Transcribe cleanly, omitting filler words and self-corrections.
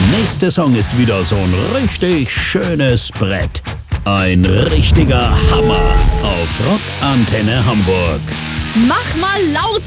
nächste Song ist wieder so ein richtig schönes Brett. Ein richtiger Hammer auf Rock Antenne Hamburg. Mach mal laut!